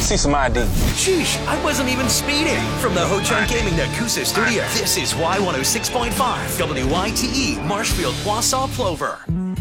see some ID. Sheesh, I wasn't even speeding. From the Ho-Chunk Gaming Nakusa studio, this is Y106.5, WYTE, Marshfield, Wausau, Plover.